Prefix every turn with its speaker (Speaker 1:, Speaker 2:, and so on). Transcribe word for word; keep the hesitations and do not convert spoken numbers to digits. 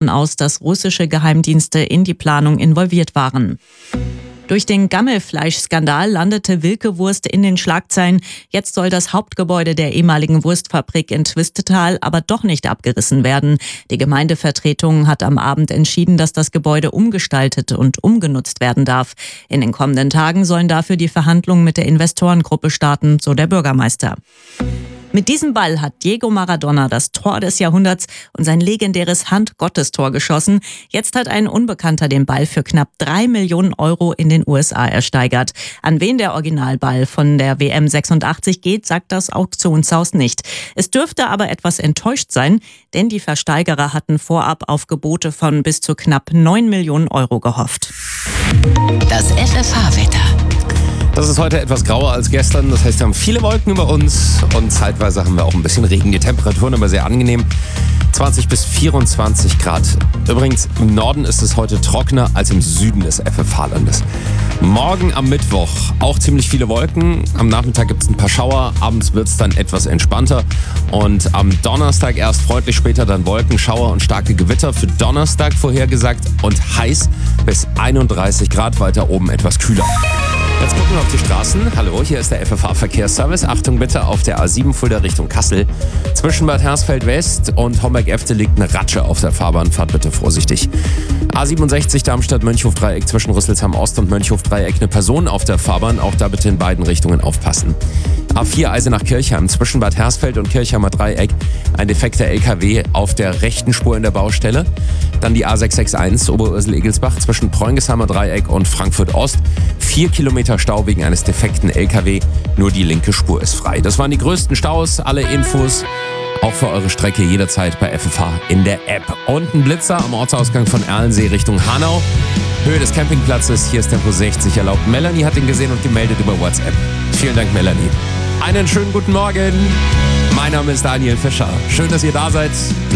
Speaker 1: davon aus, dass russische Geheimdienste in die Planung involviert waren. Durch den Gammelfleischskandal landete Wilke Wurst in den Schlagzeilen. Jetzt soll das Hauptgebäude der ehemaligen Wurstfabrik in Twistetal aber doch nicht abgerissen werden. Die Gemeindevertretung hat am Abend entschieden, dass das Gebäude umgestaltet und umgenutzt werden darf. In den kommenden Tagen sollen dafür die Verhandlungen mit der Investorengruppe starten, so der Bürgermeister. Mit diesem Ball hat Diego Maradona das Tor des Jahrhunderts und sein legendäres Hand-Gottes-Tor geschossen. Jetzt hat ein Unbekannter den Ball für knapp drei Millionen Euro in den U S A ersteigert. An wen der Originalball von der W M sechsundachtzig geht, sagt das Auktionshaus nicht. Es dürfte aber etwas enttäuscht sein, denn die Versteigerer hatten vorab auf Gebote von bis zu knapp neun Millionen Euro gehofft.
Speaker 2: Das F F H-Wetter.
Speaker 3: Das ist heute etwas grauer als gestern. Das heißt, wir haben viele Wolken über uns und zeitweise haben wir auch ein bisschen Regen. Die Temperaturen aber sehr angenehm. zwanzig bis vierundzwanzig Grad. Übrigens, im Norden ist es heute trockener als im Süden des F F H-Landes. Morgen am Mittwoch auch ziemlich viele Wolken. Am Nachmittag gibt es ein paar Schauer. Abends wird es dann etwas entspannter. Und am Donnerstag erst freundlich, später dann Wolken, Schauer und starke Gewitter. Für Donnerstag vorhergesagt und heiß bis einunddreißig Grad. Weiter oben etwas kühler. Jetzt gucken wir auf die Straßen. Hallo, hier ist der F F H-Verkehrsservice. Achtung bitte, auf der A sieben Fulda Richtung Kassel. Zwischen Bad Hersfeld West und Homberg-Efte liegt eine Ratsche auf der Fahrbahn. Fahrt bitte vorsichtig. A siebenundsechzig Darmstadt-Mönchhof-Dreieck zwischen Rüsselsheim-Ost und Mönchhof-Dreieck. Eine Person auf der Fahrbahn. Auch da bitte in beiden Richtungen aufpassen. A vier Eisenach-Kirchheim zwischen Bad Hersfeld und Kirchheimer Dreieck. Ein defekter L K W auf der rechten Spur in der Baustelle. Dann die A sechs sechs eins Oberursel-Egelsbach zwischen Preungesheimer Dreieck und Frankfurt-Ost. Vier Kilometer Stau wegen eines defekten L K W. Nur die linke Spur ist frei. Das waren die größten Staus. Alle Infos auch für eure Strecke jederzeit bei F F H in der App. Und ein Blitzer am Ortsausgang von Erlensee Richtung Hanau. Höhe des Campingplatzes. Hier ist Tempo sechzig erlaubt. Melanie hat ihn gesehen und gemeldet über WhatsApp. Vielen Dank, Melanie. Einen schönen guten Morgen. Mein Name ist Daniel Fischer. Schön, dass ihr da seid. Bleibt